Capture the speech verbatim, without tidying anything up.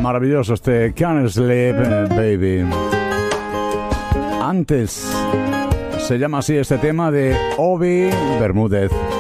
maravilloso este Can't Sleep, Baby. Antes, se llama así este tema de Obi Bermúdez.